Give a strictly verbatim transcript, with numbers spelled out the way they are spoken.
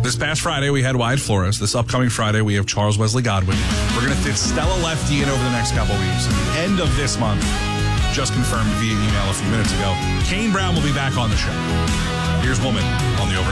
This past Friday, we had Wyatt Flores. This upcoming Friday, we have Charles Wesley Godwin. We're going to fit Stella Lefty in over the next couple weeks. At the end of this month, just confirmed via email a few minutes ago, Kane Brown will be back on the show. Here's Woman on the Overnight.